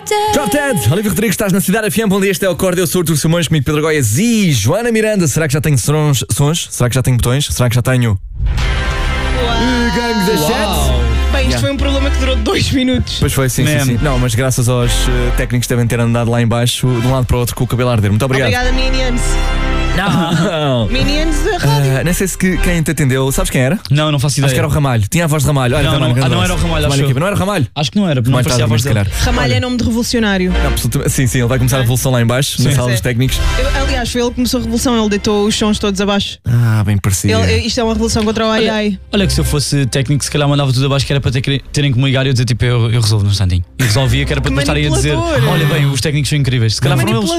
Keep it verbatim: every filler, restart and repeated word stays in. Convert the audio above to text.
Drop Dead, Olivia Rodrigues, estás na Cidade F M. Bom dia, este é o Acorde. Eu sou o Artur Simões, comigo Pedro Goiás e Joana Miranda. Será que já tenho sons? sons? Será que já tenho botões? Será que já tenho? Gangue da chat? Bem, isto Yeah. foi um problema que durou dois minutos. Pois foi, sim, sim, sim. Não, mas graças aos uh, técnicos devem ter andado lá em baixo, de um lado para o outro, com o cabelo a arder. Muito obrigado. Obrigada, Minions. Não. Minions da rádio. Uh, nem sei se que, quem te atendeu, sabes quem era? Não, não faço ideia. Acho que era o Ramalho. Tinha a voz de Ramalho. Olha, Não, Ramalho, não, grande ah, não voz. era o Ramalho, acho equipa. eu. Não era Ramalho? Acho que não era, porque não Ramalho parecia a estava voz se dele. calhar. Ramalho Olha, é nome de revolucionário. absolutamente. Sim, sim, ele vai começar a revolução lá em baixo, na sala é. dos técnicos. Eu, aliás, foi ele que começou a revolução, ele deitou os sons todos abaixo. Ah, bem parecido. Ele- isto é uma revolução contra o A I. Olha que se eu fosse técnico, se calhar mandava tudo abaixo, que era para ter, terem que me ligar e eu dizer tipo, eu, eu resolvo num instantinho. E resolvia que era para Que depois estarem a dizer: manipulador. olha bem, os técnicos são incríveis. Se calhar Que foram eles.